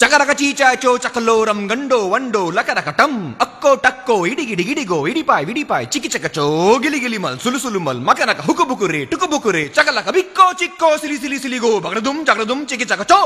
ಚಕರಕ ಚೀಚಾಚೋ ಚಕಲೋರಂ ಗಂಡೋ ವಂಡೋ ಲಕರಕ ಟಂ ಅಕ್ಕೋ ಟಕ್ಕೋ ಇಡಿಗಿಡಿ ಗಿಡಿಗೋ ಇಡಿಪಾಯ್ ವಿಡಿಪಾಯ್ ಚಿಕಿ ಚಕಚೋ ಗಿಲಿ ಗಿಲಿ ಮಲ್ ಸುಲು ಸುಲು ಮಲ್ ಮಕನಕ ಹುಕುಬುಕುರೆ ಟುಕುಬುಕುರೆ ಚಕಲಕ ಬಿಕ್ಕೋ ಚಿಕ್ಕೋ ಸಿಲಿ ಸಿಲಿ ಸಿಲಿಗೋ ಬಗಡದುಂ ಚಿಕಿ ಚಕಚೋ.